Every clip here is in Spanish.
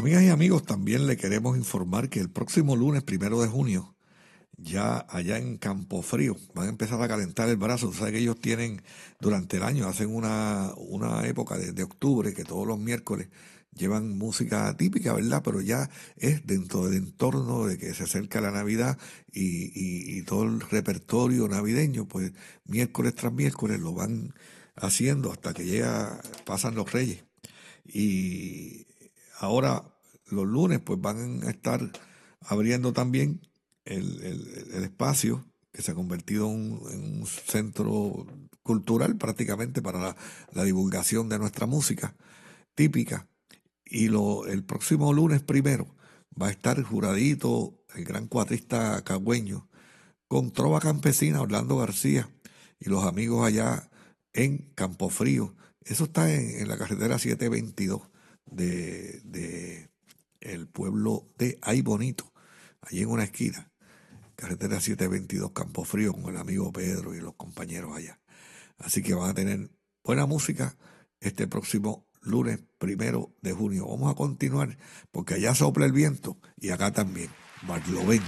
Amigas y amigos, también le queremos informar que el próximo lunes, 1 de junio, ya allá en Campofrío, van a empezar a calentar el brazo. Tú sabes que ellos tienen, durante el año, hacen una época de octubre, que todos los miércoles llevan música típica, ¿verdad? Pero ya es dentro del entorno de que se acerca la Navidad y todo el repertorio navideño, pues miércoles tras miércoles lo van haciendo hasta que pasan los Reyes. Y ahora los lunes pues van a estar abriendo también el espacio que se ha convertido en un centro cultural prácticamente para la divulgación de nuestra música típica. Y el próximo lunes 1 va a estar Juradito, el gran cuatrista cagüeño, con Trova Campesina, Orlando García y los amigos allá en Campofrío. Eso está en la carretera 722 de el pueblo de Ay Bonito, allí en una esquina, carretera 722 Campofrío, con el amigo Pedro y los compañeros allá. Así que van a tener buena música este próximo lunes 1 de junio. Vamos a continuar porque allá sopla el viento y acá también, Barlovento.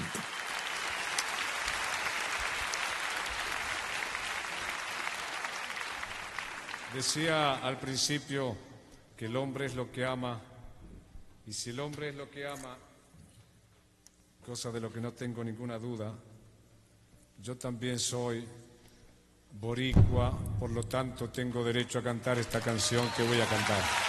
Decía al principio que el hombre es lo que ama, y si el hombre es lo que ama, cosa de lo que no tengo ninguna duda, yo también soy boricua, por lo tanto tengo derecho a cantar esta canción que voy a cantar.